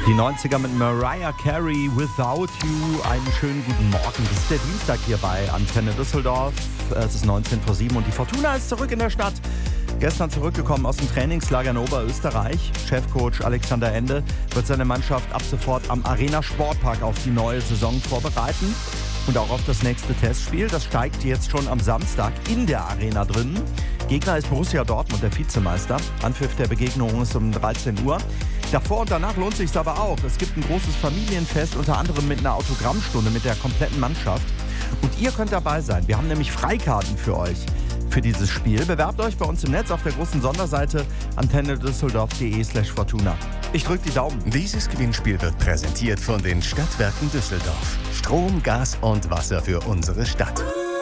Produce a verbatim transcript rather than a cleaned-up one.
Die neunziger mit Mariah Carey, Without You. Einen schönen guten Morgen. Das ist der Dienstag hier bei Antenne Düsseldorf. Es ist neunzehn vor sieben und die Fortuna ist zurück in der Stadt. Gestern zurückgekommen aus dem Trainingslager in Oberösterreich. Chefcoach Alexander Ende wird seine Mannschaft ab sofort am Arena Sportpark auf die neue Saison vorbereiten. Und auch auf das nächste Testspiel. Das steigt jetzt schon am Samstag in der Arena drin. Gegner ist Borussia Dortmund, der Vizemeister. Anpfiff der Begegnung ist um dreizehn Uhr. Davor und danach lohnt sich's aber auch. Es gibt ein großes Familienfest, unter anderem mit einer Autogrammstunde mit der kompletten Mannschaft. Und ihr könnt dabei sein. Wir haben nämlich Freikarten für euch für dieses Spiel. Bewerbt euch bei uns im Netz auf der großen Sonderseite antennedüsseldorf.de slash Fortuna. Ich drücke die Daumen. Dieses Gewinnspiel wird präsentiert von den Stadtwerken Düsseldorf. Strom, Gas und Wasser für unsere Stadt.